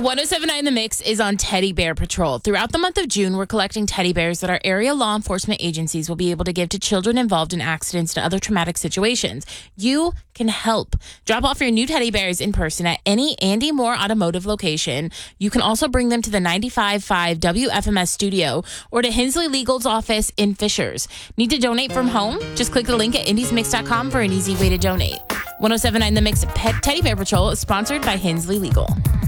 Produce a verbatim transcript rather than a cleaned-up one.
one oh seven point nine The Mix is on Teddy Bear Patrol. Throughout the month of June, we're collecting teddy bears that our area law enforcement agencies will be able to give to children involved in accidents and other traumatic situations. You can help. Drop off your new teddy bears in person at any Andy Moore Automotive location. You can also bring them to the ninety-five point five W F M S studio or to Hensley Legal's office in Fishers. Need to donate from home? Just click the link at indies mix dot com for an easy way to donate. one oh seven point nine The Mix Pet Teddy Bear Patrol is sponsored by Hensley Legal.